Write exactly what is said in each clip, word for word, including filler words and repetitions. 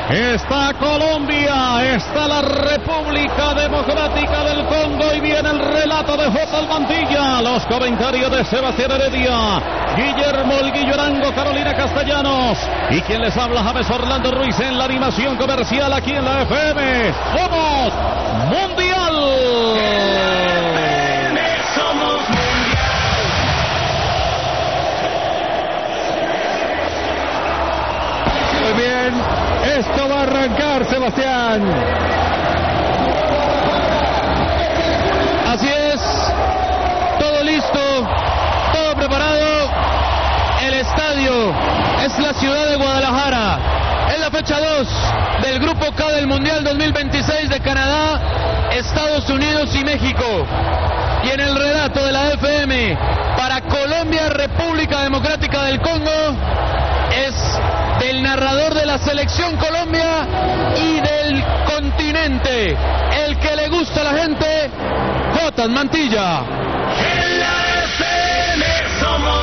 está Colombia, está la República Democrática del Congo y viene el relato de J. Mantilla, los comentarios de Sebastián Heredia, Guillermo El Guillo Arango, Carolina Castellanos y quien les habla, James Orlando Ruiz en la animación comercial aquí en la F M. ¡Somos Mundial! Somos Muy bien, esto va a arrancar, Sebastián. Así es, todo listo, todo preparado. El estadio es la ciudad de Guadalajara. Es la fecha dos del Grupo K del Mundial dos mil veintiséis de Canadá, Estados Unidos y México. Y en el relato de la F M para Colombia, República Democrática del Congo, es del narrador de la Selección Colombia y del continente, el que le gusta a la gente, J. Mantilla. en la F M somos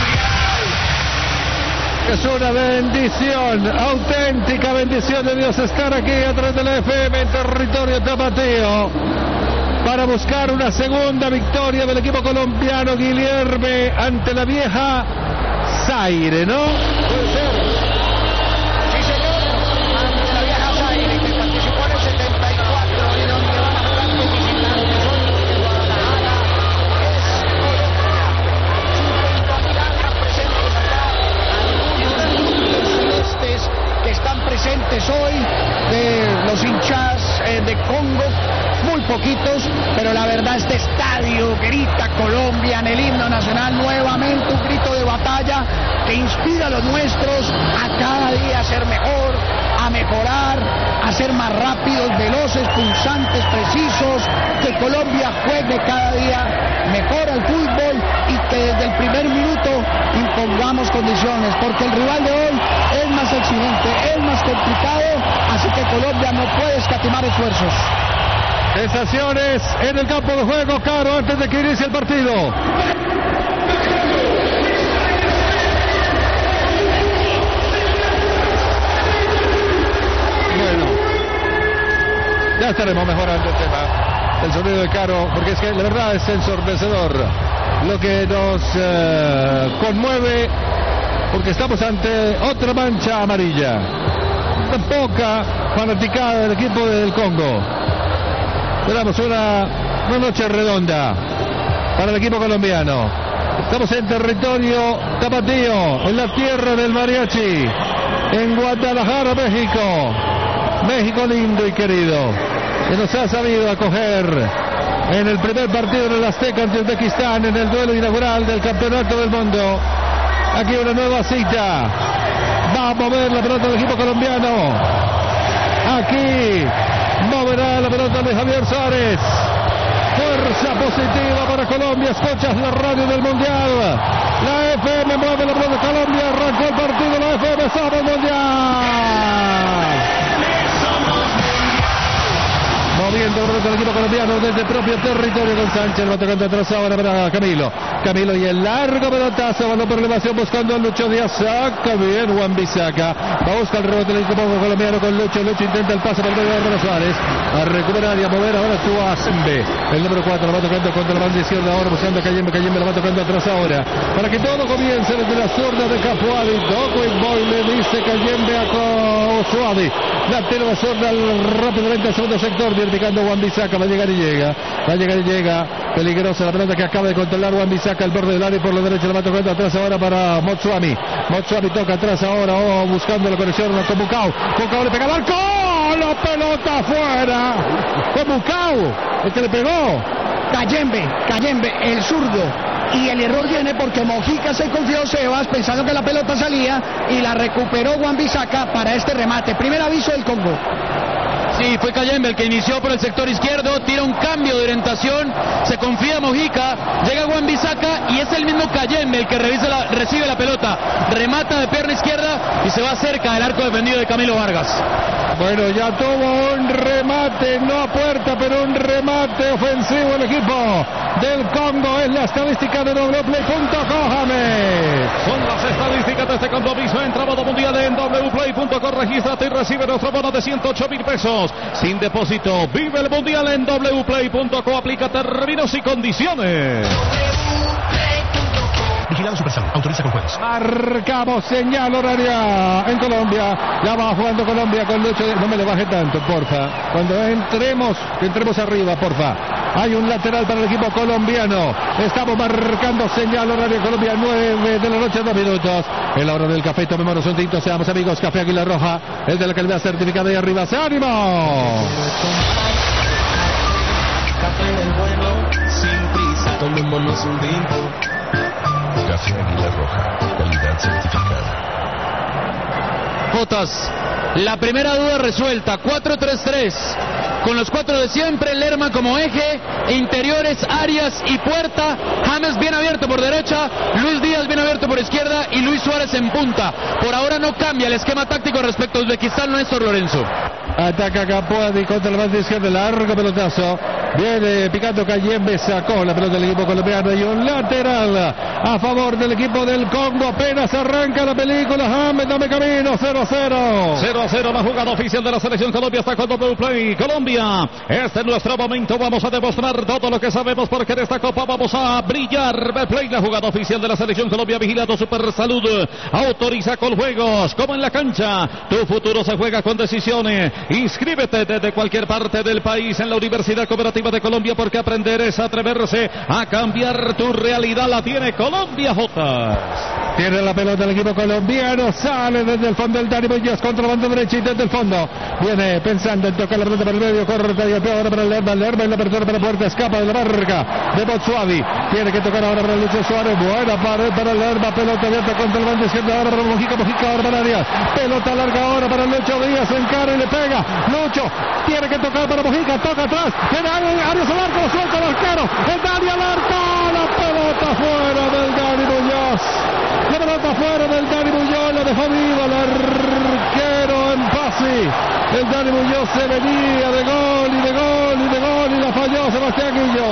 mundial. Es una bendición, auténtica bendición de Dios estar aquí a través de la F M en territorio tapatío para buscar una segunda victoria del equipo colombiano, Guilherme, ante la vieja Zaire, ¿no? Puede ser. Sí, señor, ante la vieja Zaire, que participó en el setenta y cuatro y donde van a jugar de visitantes hoy en Guadalajara, es Colombia. cincuenta mil almas presentes acá, algunos de los celestes que están presentes hoy, de los hinchas eh, de Congo, muy poquitos, pero la verdad este estadio grita Colombia en el himno nacional, nuevamente un grito de batalla que inspira a los nuestros a cada día ser mejor, a mejorar, a ser más rápidos, veloces, pulsantes, precisos, que Colombia juegue cada día mejor al fútbol y que desde el primer minuto impongamos condiciones, porque el rival de hoy es más exigente, es más complicado, así que Colombia no puede escatimar esfuerzos. Sensaciones en el campo de juego, Caro, antes de que inicie el partido. Bueno, ya estaremos mejorando el tema, el sonido de Caro, porque es que la verdad es ensordecedor lo que nos eh, conmueve, porque estamos ante otra mancha amarilla. Una poca fanaticada del equipo del Congo. Esperamos una, una noche redonda para el equipo colombiano. Estamos en territorio tapatío, en la tierra del mariachi, en Guadalajara, México. México lindo y querido, que nos ha sabido acoger en el primer partido en el Azteca ante Uzbekistán, en el duelo inaugural del Campeonato del Mundo. Aquí una nueva cita. Va a mover la pelota del equipo colombiano. Aquí moverá la pelota de Javier Suárez. Fuerza positiva para Colombia. Escuchas la radio del Mundial. La F M mueve la pelota de Colombia. Arrancó el partido. La F M somos Mundial. Moviendo la pelota del equipo colombiano desde el propio territorio con Sánchez. Va tocando atrás ahora para Camilo. Camilo y el largo pelotazo. Balón por elevación buscando a Lucho Díaz. Saca bien Wan-Bissaka. Va a buscar el rebote del equipo colombiano con Lucho. Lucho intenta el pase para el medio de Suárez. A recuperar y a mover ahora tú a Sembe. El número cuatro lo va tocando contra la banda izquierda ahora buscando a Cayembe. Cayembe lo va tocando atrás ahora. Para que todo comience desde la zurda de Capuadi. Dogwin Boy le dice Cayembe a Suárez. La tira de zurda rápidamente al segundo sector. Indicando Wan-Bissaka, va a llegar y llega, va a llegar y llega, peligrosa la pelota que acaba de controlar Wan-Bissaka al borde del área y por la derecha la va tocando atrás ahora para Motsuami, Motsuami toca atrás ahora, oh, buscando la conexión con Bucao, Bucao le pega al arco, la pelota afuera, fue Bucao el que le pegó, Cayembe, Cayembe, el zurdo. Y el error viene porque Mojica se confió Sebas pensando que la pelota salía y la recuperó Wan-Bissaka para este remate. Primer aviso del Congo. Sí, fue Cayembe el que inició por el sector izquierdo, tira un cambio de orientación, se confía Mojica, llega Wan-Bissaka y es el mismo Cayembe el que revisa la, recibe la pelota, remata de pierna izquierda y se va cerca del arco defendido de Camilo Vargas. Bueno, ya tuvo un remate, no a puerta, pero un remate ofensivo el equipo del Congo. Es la estadística de doble play punto com, James. Son las estadísticas de este compromiso. Entra a modo mundial en doble play punto com. Regístrate y recibe nuestro bono de ciento ocho mil pesos. Sin depósito. Vive el mundial en doble play punto com. Aplica términos y condiciones. Vigilado Supersalud. Autoriza con juegos. Marcamos señal horaria en Colombia. Ya va jugando Colombia con Lucho. No me le baje tanto, porfa. Cuando entremos, entremos arriba, porfa. Hay un lateral para el equipo colombiano. Estamos marcando señal horaria en Colombia. nueve de la noche, dos minutos. En la hora del café, tomémonos un tinto. Seamos amigos. Café Águila Roja. El de la calidad certificada y arriba. ¡Se ánimo! Café del bueno, sin prisa, tomémonos un tinto. Café Águila Roja, calidad certificada. Jotas, la primera duda resuelta, cuatro tres tres. Con los cuatro de siempre, Lerma como eje, interiores, Arias y Puerta, James bien abierto por derecha, Luis Díaz bien abierto por izquierda y Luis Suárez en punta. Por ahora no cambia el esquema táctico respecto a Uzbekistán, Néstor Lorenzo. Ataca Capuadi contra la banda izquierda, largo pelotazo. Viene picando Cayembe, sacó la pelota del equipo colombiano y un lateral a favor del equipo del Congo. Apenas arranca la película. James, dame camino. cero a cero. cero a cero la jugada oficial de la selección Colombia. Está con doble play. Colombia, este es nuestro momento. Vamos a demostrar todo lo que sabemos porque en esta copa vamos a brillar. Play, la jugada oficial de la selección Colombia. Vigilado Super Salud. Autoriza con juegos como en la cancha. Tu futuro se juega con decisiones. Inscríbete desde cualquier parte del país en la Universidad Cooperativa de Colombia porque aprender es atreverse a cambiar tu realidad. La tiene Colombia, Jotas. Tiene la pelota el equipo colombiano. Sale desde el fondo el Dani Muñoz contra la banda derecha y desde el fondo. Viene pensando en tocar la pelota para el medio. Corta y golpea ahora para el Lerma. Lerma en la apertura para Puerta. Escapa de la marca de Botsuavi. Tiene que tocar ahora para Lucho Suárez. Buena pared para el Lerma. Pelota abierta contra el banda izquierda. Ahora para Mojica. Mojica ahora para Arias. Pelota larga ahora para Lucho Díaz. Se encara y le pega. Lucho tiene que tocar para Mojica. Toca atrás. Tiene Arias al arco. Lo suelta el arquero. El Dani al arco. La pelota fuera del Dani Muñoz. La pelota fuera del Dani Muñoz, la dejó viva el arquero en Pasi. El Dani Muñoz se venía de gol y de gol y de gol y la falló Sebastián Guillo.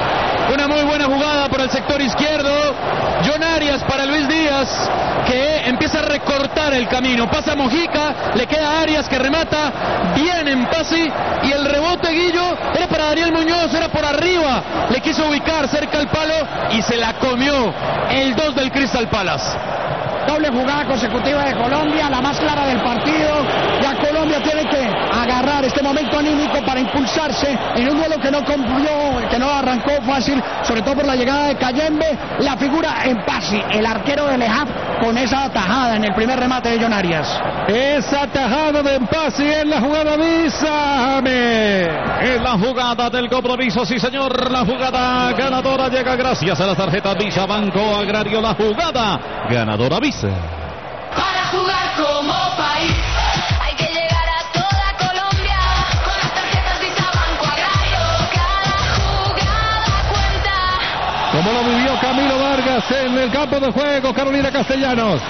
Una muy buena jugada por el sector izquierdo. John Arias para Luis Díaz, que empieza a recortar el camino. Pasa Mojica, le queda Arias que remata bien en Pasi. Y el rebote, Guillo, era para Daniel Muñoz, era por arriba. Le quiso ubicar cerca al palo y se la comió el dos del Crystal Palace. Doble jugada consecutiva de Colombia, la más clara del partido. Ya Colombia tiene que agarrar este momento anímico para impulsarse en un duelo que no cumplió, que no arrancó fácil, sobre todo por la llegada de Cayembe. La figura en Pasi, el arquero de Lejap, con esa tajada en el primer remate de John Arias. Esa tajada de Pasi en la jugada Vísame. En la jugada del compromiso, sí señor, la jugada ganadora llega gracias a la tarjeta Visa Banco Agrario. La jugada ganadora Visa. Para jugar como país hay que llegar a toda Colombia con las tarjetas Visa Banco Agrario. Cada jugada cuenta. Como lo vivió Camilo Vargas en el campo de juego, Carolina Castellanos.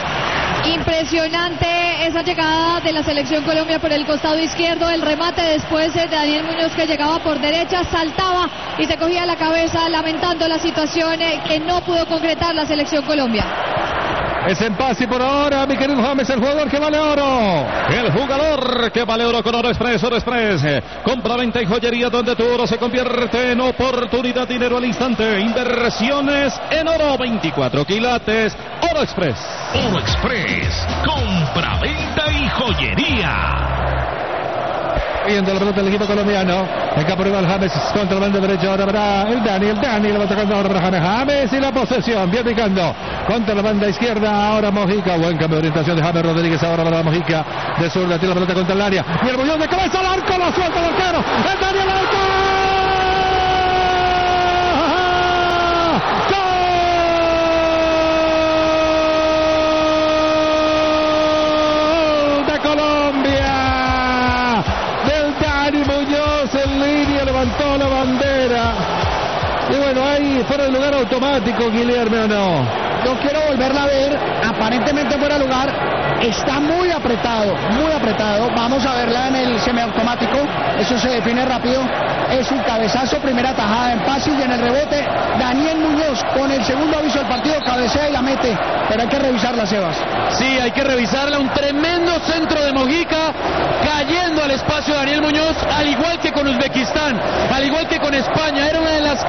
Impresionante esa llegada de la selección Colombia por el costado izquierdo, el remate después de Daniel Muñoz que llegaba por derecha, saltaba y se cogía la cabeza lamentando la situación que no pudo concretar la selección Colombia. Es en Pasi por ahora, mi querido James, el jugador que vale oro. El jugador que vale oro con Oro Express. Oro Express, compra, venta y joyería donde tu oro se convierte en oportunidad, dinero al instante. Inversiones en oro, veinticuatro quilates. Oro Express. Oro Express, compra, venta y joyería. Viendo la pelota del equipo colombiano. En campo rival James contra el bando derecho. Ahora para el Dani. El Dani le va tocando ahora para James. James y la posesión. Bien picando contra la banda izquierda. Ahora Mojica. Buen cambio de orientación de James Rodríguez. Ahora para la Mojica. De zurda. Tira la pelota contra el área. Y el Muñoz de cabeza al arco. Lo suelta el arquero. El Dani al arco. Levantó la bandera y bueno, ahí fuera del lugar automático, Guillermo, ¿o no? yo quiero volverla a ver, aparentemente fuera de lugar, está muy apretado, muy apretado, vamos a verla en el semiautomático, eso se define rápido, es un cabezazo, primera tajada en pase y en el rebote, Daniel Muñoz con el segundo aviso del partido, cabecea y la mete, pero hay que revisarla, Sebas. Sí, hay que revisarla, un tremendo centro de Mojica, cayendo al espacio de Daniel Muñoz, al igual que con Uzbekistán, al igual que con España, era una de las